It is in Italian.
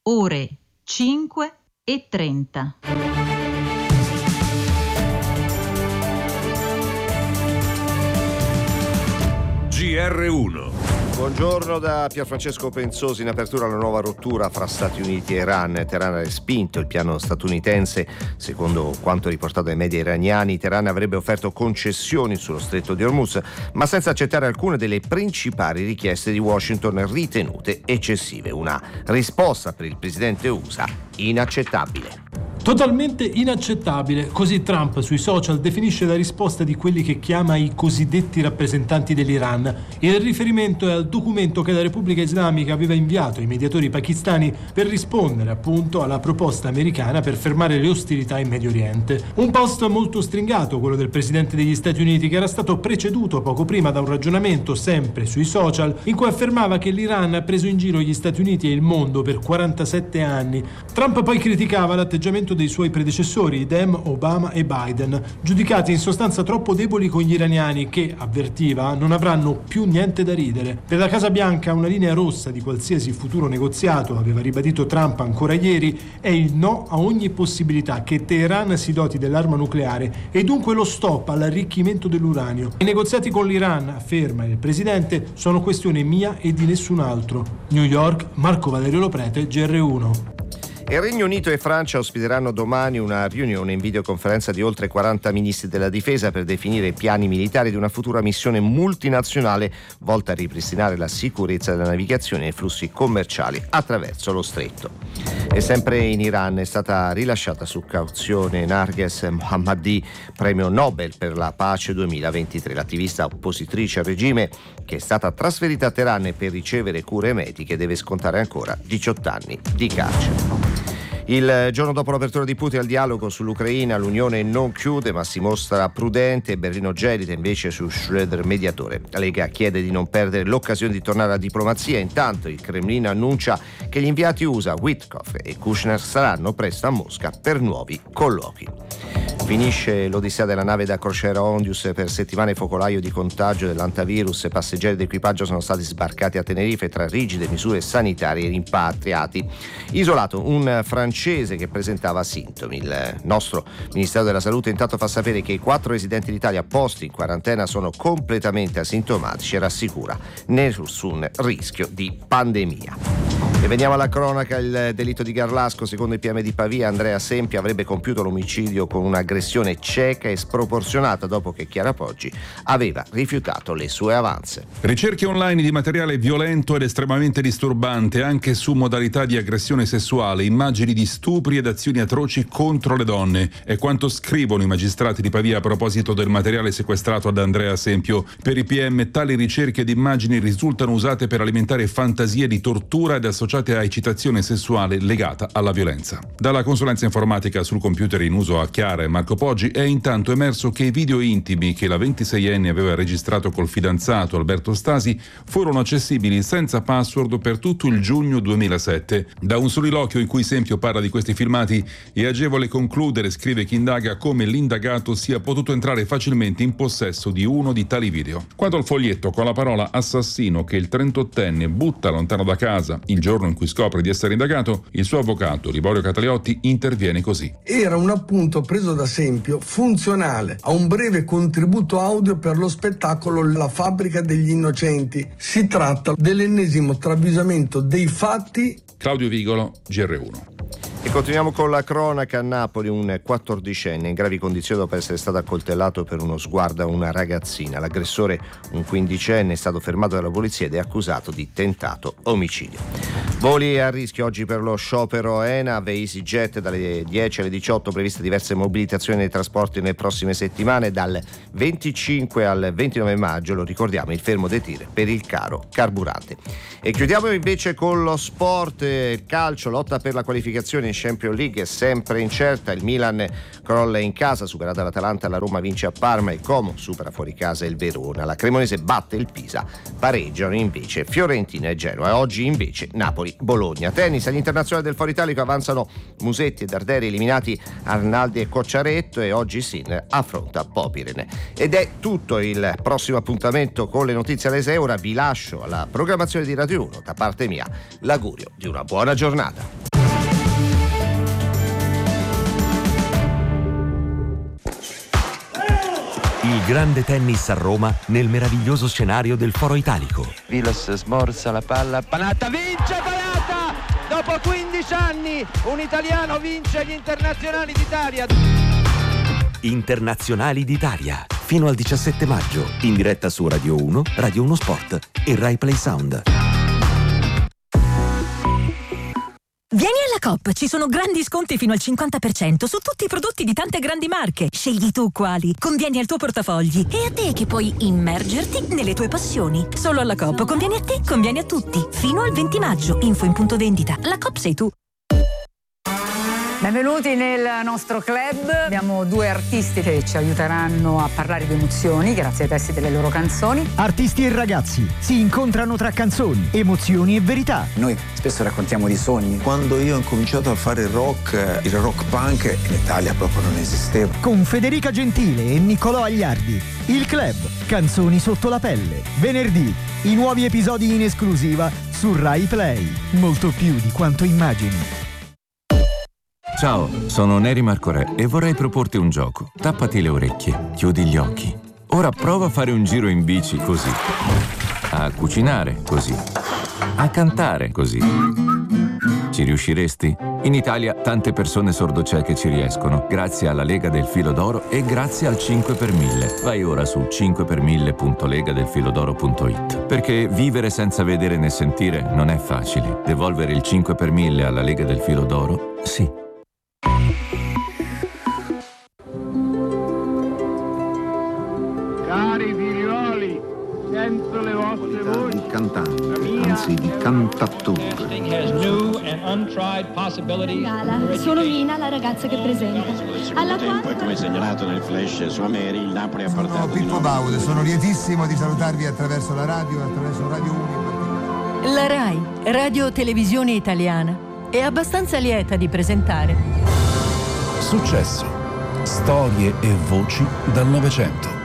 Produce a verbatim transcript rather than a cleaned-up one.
ore cinque e trenta. G R uno. Buongiorno da Pierfrancesco Penzosi. In apertura la nuova rottura fra Stati Uniti e Iran. Teheran ha respinto il piano statunitense. Secondo quanto riportato dai media iraniani, Teheran avrebbe offerto concessioni sullo stretto di Hormuz, ma senza accettare alcune delle principali richieste di Washington ritenute eccessive. Una risposta per il presidente U S A inaccettabile. Totalmente inaccettabile, così Trump sui social definisce la risposta di quelli che chiama i cosiddetti rappresentanti dell'Iran. Il riferimento è al documento che la Repubblica Islamica aveva inviato ai mediatori pakistani per rispondere appunto alla proposta americana per fermare le ostilità in Medio Oriente. Un post molto stringato, quello del presidente degli Stati Uniti, che era stato preceduto poco prima da un ragionamento sempre sui social in cui affermava che l'Iran ha preso in giro gli Stati Uniti e il mondo per quarantasette anni. Trump poi criticava l'atteggiamento dei suoi predecessori, Dem, Obama e Biden, giudicati in sostanza troppo deboli con gli iraniani che, avvertiva, non avranno più niente da ridere. Per la Casa Bianca una linea rossa di qualsiasi futuro negoziato, aveva ribadito Trump ancora ieri, è il no a ogni possibilità che Teheran si doti dell'arma nucleare e dunque lo stop all'arricchimento dell'uranio. I negoziati con l'Iran, afferma il presidente, sono questione mia e di nessun altro. New York, Marco Valerio Loprete, G R uno. Il Regno Unito e Francia ospiteranno domani una riunione in videoconferenza di oltre quaranta ministri della difesa per definire i piani militari di una futura missione multinazionale volta a ripristinare la sicurezza della navigazione e i flussi commerciali attraverso lo stretto. E sempre in Iran è stata rilasciata su cauzione Narges Mohammadi, premio Nobel per la pace duemilaventitré. L'attivista oppositrice al regime, che è stata trasferita a Teheran per ricevere cure mediche, deve scontare ancora diciotto anni di carcere. Il giorno dopo l'apertura di Putin al dialogo sull'Ucraina, l'Unione non chiude ma si mostra prudente e Berlino gelida invece su Schröder mediatore. La Lega chiede di non perdere l'occasione di tornare alla diplomazia. Intanto il Cremlino annuncia che gli inviati U S A, Witkoff e Kushner, saranno presto a Mosca per nuovi colloqui. Finisce l'odissea della nave da crociera Ondius. Per settimane focolaio di contagio dell'antavirus. Passeggeri d'equipaggio sono stati sbarcati a Tenerife tra rigide misure sanitarie e rimpatriati. Isolato un francese che presentava sintomi. Il nostro Ministero della Salute intanto fa sapere che i quattro residenti d'Italia posti in quarantena sono completamente asintomatici e rassicura nessun rischio di pandemia. E veniamo alla cronaca. Il delitto di Garlasco, secondo il P M di Pavia, Andrea Sempi avrebbe compiuto l'omicidio con un'aggressione cieca e sproporzionata dopo che Chiara Poggi aveva rifiutato le sue avanze. Ricerche online di materiale violento ed estremamente disturbante anche su modalità di aggressione sessuale, immagini di stupri ed azioni atroci contro le donne. È quanto scrivono i magistrati di Pavia a proposito del materiale sequestrato ad Andrea Sempio. Per i P M tali ricerche ed immagini risultano usate per alimentare fantasie di tortura ed associate a eccitazione sessuale legata alla violenza. Dalla consulenza informatica sul computer in uso a Chiara e Marco Poggi è intanto emerso che i video intimi che la ventiseienne aveva registrato col fidanzato Alberto Stasi furono accessibili senza password per tutto il giugno duemilasette. Da un soliloquio in cui Sempio parla di questi filmati è agevole concludere, scrive chi indaga, come l'indagato sia potuto entrare facilmente in possesso di uno di tali video. Quanto al foglietto con la parola assassino che il trentottenne butta lontano da casa il giorno in cui scopre di essere indagato, il suo avvocato Liborio Cataliotti interviene così. Era un appunto preso da Sempio funzionale a un breve contributo audio per lo spettacolo La fabbrica degli innocenti. Si tratta dell'ennesimo travisamento dei fatti. Claudio Vigolo, G R uno. E continuiamo con la cronaca. A Napoli un quattordicenne in gravi condizioni dopo essere stato accoltellato per uno sguardo a una ragazzina. L'aggressore, un quindicenne, è stato fermato dalla polizia ed è accusato di tentato omicidio. Voli a rischio oggi per lo sciopero ENAV e EasyJet. Dalle dieci alle diciotto previste diverse mobilitazioni dei trasporti nelle prossime settimane. Dal venticinque al ventinove maggio, lo ricordiamo, il fermo dei tir per il caro carburante. E chiudiamo invece con lo sport. Il calcio, lotta per la qualificazione in Champions League è sempre incerta. Il Milan crolla in casa, superata l'Atalanta, la Roma vince a Parma, il Como supera fuori casa il Verona, la Cremonese batte il Pisa, pareggiano invece Fiorentina e Genoa. E oggi invece Napoli-Bologna. Tennis, agli internazionali del Foro Italico avanzano Musetti e Darderi, eliminati Arnaldi e Cocciaretto, e oggi Sinner affronta Popirene. Ed è tutto. Il prossimo appuntamento con le notizie alle sei. Ora vi lascio alla programmazione di Radio uno. Da parte mia l'augurio di una buona giornata. Il grande tennis a Roma nel meraviglioso scenario del Foro Italico. Vilas smorza la palla, Panatta vince Panatta! Dopo quindici anni un italiano vince gli internazionali d'Italia. Internazionali d'Italia, fino al diciassette maggio, in diretta su Radio uno, Radio uno Sport e Rai Play Sound. Vieni alla Coop, ci sono grandi sconti fino al cinquanta per cento su tutti i prodotti di tante grandi marche. Scegli tu quali, convieni al tuo portafogli e a te che puoi immergerti nelle tue passioni. Solo alla Coop convieni a te, convieni a tutti. Fino al venti maggio, info in punto vendita. La Coop sei tu. Benvenuti nel nostro club. Abbiamo due artisti che ci aiuteranno a parlare di emozioni grazie ai testi delle loro canzoni. Artisti e ragazzi si incontrano tra canzoni, emozioni e verità. Noi spesso raccontiamo di sogni. Quando io ho incominciato a fare il rock, il rock punk, in Italia proprio non esisteva. Con Federica Gentile e Niccolò Agliardi. Il club, canzoni sotto la pelle. Venerdì, i nuovi episodi in esclusiva su Rai Play. Molto più di quanto immagini. Ciao, sono Neri Marcorè e vorrei proporti un gioco. Tappati le orecchie, chiudi gli occhi. Ora prova a fare un giro in bici così. A cucinare così. A cantare così. Ci riusciresti? In Italia tante persone sordocieche ci riescono, grazie alla Lega del Filo d'Oro e grazie al cinque per mille. Vai ora su cinque per mille punto lega del filodoro punto it. Perché vivere senza vedere né sentire non è facile. Devolvere il cinque per mille alla Lega del Filo d'Oro? Sì. Cari figlioli, sento le vostre voci. Di cantante, anzi di cantatore. Gala, sono Mina, la ragazza che presenta. Alla tempo, e come segnalato nel flash su Ameri, il Napoli ha portato. Sono Pippo Baudo, sono lietissimo di salutarvi attraverso la radio e attraverso Radio uno. La Rai, Radio Televisione Italiana, è abbastanza lieta di presentare Successo, storie e voci dal Novecento.